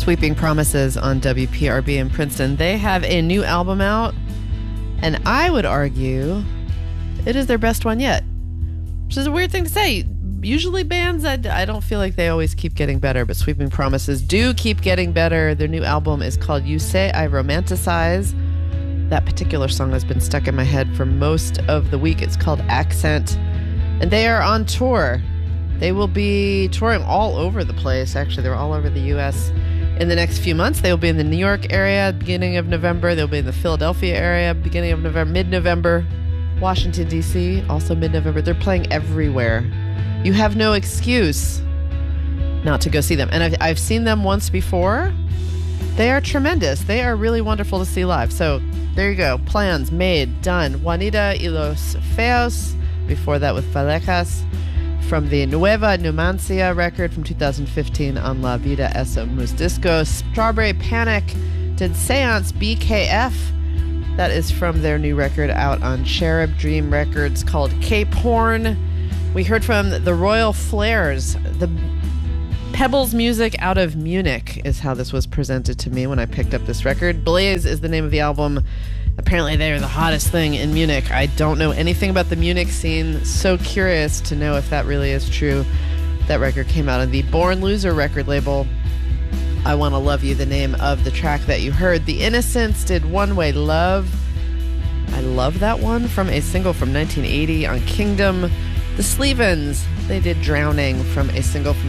Sweeping Promises on WPRB in Princeton. They have a new album out, and I would argue it is their best one yet, which is a weird thing to say. Usually bands, I don't feel like they always keep getting better, but Sweeping Promises do keep getting better. Their new album is called You Say I Romanticize. That particular song has been stuck in my head for most of the week. It's called Accent, and they are on tour. They will be touring all over the place. Actually, they're all over the U.S. in the next few months. They will be in the New York area beginning of November. They'll be in the Philadelphia area beginning of November, mid-November. Washington, D.C., also mid-November. They're playing everywhere. You have no excuse not to go see them. And I've seen them once before. They are tremendous. They are really wonderful to see live. So there you go. Plans made, done. Juanita y los Feos. Before that with Vallecas. From the Nueva Numancia record from 2015 on La Vida es un Disco. Strawberry Panic did Seance BKF. That is from their new record out on Cherub Dream Records called Cape Horn. We heard from the Royal Flares. The Pebbles music out of Munich is how this was presented to me when I picked up this record. Blaze is the name of the album. Apparently they're the hottest thing in Munich. I don't know anything about the Munich scene. So curious to know if that really is true. That record came out on the Born Loser record label. I Wanna Love You, the name of the track that you heard. The Innocents did One Way Love. I love that one, from a single from 1980 on Kingdom. The Sleevens, they did Drowning from a single from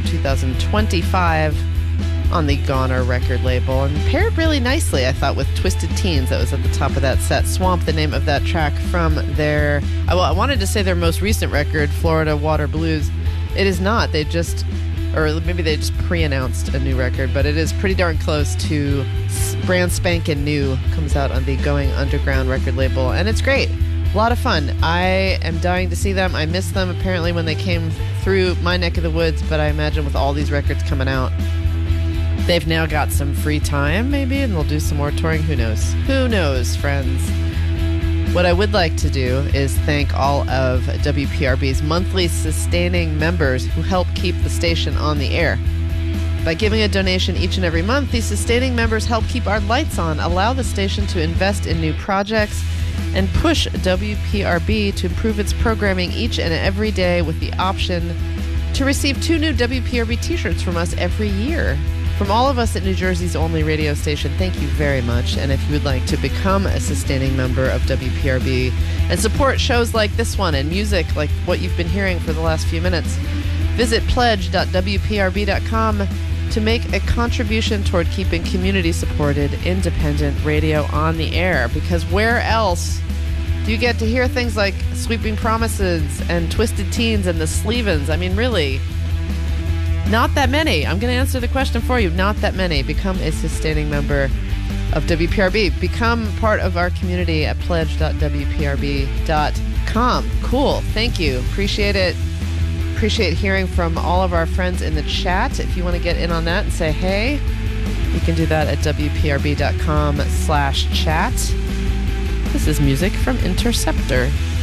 2025 on the Goner record label, and paired really nicely, I thought, with Twisted Teens. That was at the top of that set. Swamp, the name of that track from their, I wanted to say their most recent record, Florida Water Blues. It is not. They just, or maybe they just pre-announced a new record, but it is pretty darn close to brand spanking new. Comes out on the Going Underground record label, and it's great. A lot of fun. I am dying to see them. I missed them apparently when they came through my neck of the woods, but I imagine with all these records coming out, they've now got some free time, maybe, and they'll do some more touring. Who knows? Who knows, friends? What I would like to do is thank all of WPRB's monthly sustaining members who help keep the station on the air. By giving a donation each and every month, these sustaining members help keep our lights on, allow the station to invest in new projects, and push WPRB to improve its programming each and every day, with the option to receive 2 new WPRB t-shirts from us every year. From all of us at New Jersey's only radio station, thank you very much. And if you would like to become a sustaining member of WPRB and support shows like this one and music like what you've been hearing for the last few minutes, visit pledge.wprb.com to make a contribution toward keeping community-supported, independent radio on the air. Because where else do you get to hear things like Sweeping Promises and Twisted Teens and the Sleevens? I mean, really, not that many. I'm going to answer the question for you. Not that many. Become a sustaining member of WPRB. Become part of our community at pledge.wprb.com. Cool. Thank you. Appreciate it. Appreciate hearing from all of our friends in the chat. If you want to get in on that and say hey, you can do that at wprb.com/chat. This is music from Interceptor.